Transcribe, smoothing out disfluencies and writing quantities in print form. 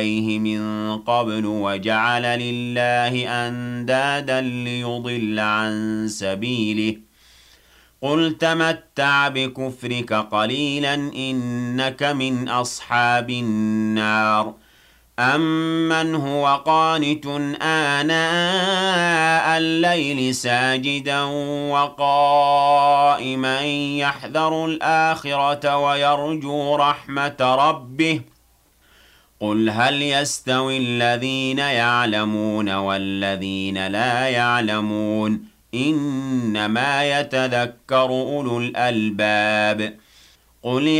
عليه من قبل وجعل لله أندادا ليضل عن سبيله قل تمتع بكفرك قليلا إنك من أصحاب النار أمن هو قانت آناء الليل ساجدا وقائما يحذر الآخرة ويرجو رحمة ربه قل هل يستوي الذين يعلمون والذين لا يعلمون إنما يتذكر أولو الألباب قل